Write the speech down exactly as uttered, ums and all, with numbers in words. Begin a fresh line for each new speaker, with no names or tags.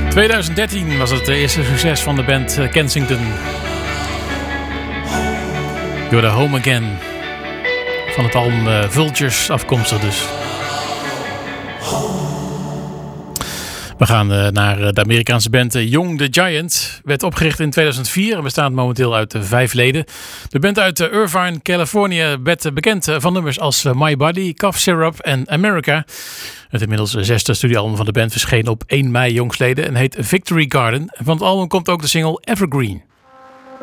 twintig dertien was het eerste succes van de band Kensington. You're the Home Again. Van het album uh, Vultures afkomstig dus. We gaan uh, naar de Amerikaanse band uh, Young the Giant. Werd opgericht in tweeduizend vier en bestaat momenteel uit uh, vijf leden. De band uit uh, Irvine, Californië werd uh, bekend uh, van nummers als uh, My Body, Cough Syrup en America. Het inmiddels uh, zesde studioalbum van de band verscheen op één mei jongstleden en heet Victory Garden. En van het album komt ook de single Evergreen.